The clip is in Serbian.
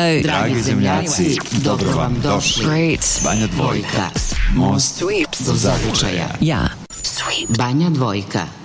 Dragi zemljaci, dobro vam došli. Great. Banja Dvojka, most do zavičaja. Ja. Banja Dvojka.